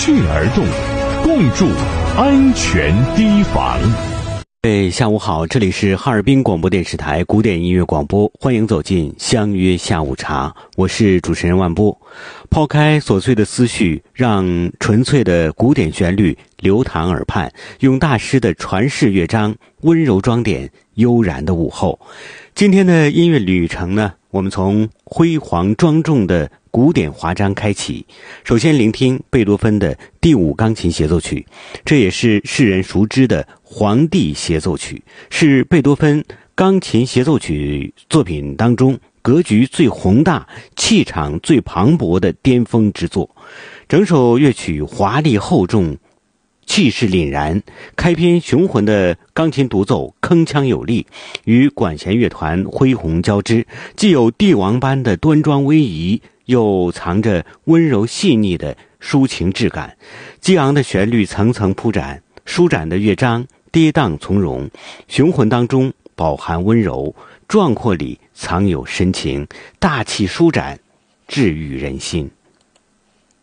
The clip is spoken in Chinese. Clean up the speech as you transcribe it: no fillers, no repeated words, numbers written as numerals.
趣而动，共筑安全堤防。 下午好，这里是哈尔滨广播电视台古典音乐广播，欢迎走进相约下午茶，我是主持人万波。抛开琐碎的思绪，让纯粹的古典旋律流淌耳畔，用大师的传世乐章温柔装点悠然的午后。今天的音乐旅程呢，我们从辉煌庄重的古典华章开启，首先聆听贝多芬的第5钢琴协奏曲，这也是世人熟知的皇帝协奏曲，是贝多芬钢琴协奏曲作品当中格局最宏大、气场最磅礴的巅峰之作。整首乐曲华丽厚重，气势凛然，开篇雄浑的钢琴独奏铿锵有力，与管弦乐团恢宏交织，既有帝王般的端庄威仪，又藏着温柔细腻的抒情质感。激昂的旋律层层铺展，舒展的乐章跌宕从容，雄浑当中饱含温柔，壮阔里藏有深情，大气舒展，治愈人心。